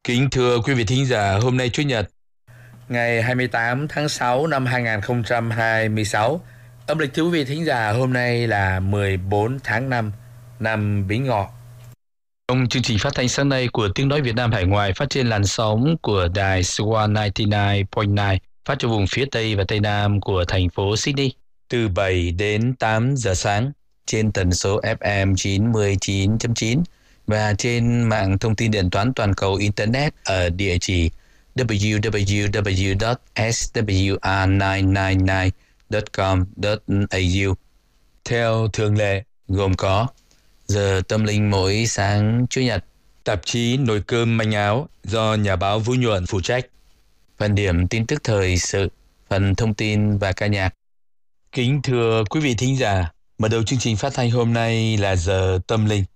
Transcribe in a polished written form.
Kính thưa quý vị thính giả, hôm nay Chủ nhật, ngày 28 tháng 6 năm 2026. Âm lịch thưa quý vị thính giả, hôm nay là 14 tháng 5 năm Bính Ngọ. Trong chương trình phát thanh sáng nay của Tiếng nói Việt Nam Hải ngoại phát trên làn sóng của đài Swan 99.9 phát cho vùng phía Tây và Tây Nam của thành phố Sydney từ 7 đến 8 giờ sáng trên tần số FM 99.9 và trên mạng thông tin điện toán toàn cầu Internet ở địa chỉ www.swr999.com.au. Theo thường lệ, gồm có giờ tâm linh mỗi sáng Chủ nhật, tạp chí Nồi cơm manh áo do nhà báo Vũ Nhuận phụ trách, phần điểm tin tức thời sự, phần thông tin và ca nhạc. Kính thưa quý vị thính giả, mở đầu chương trình phát thanh hôm nay là giờ tâm linh.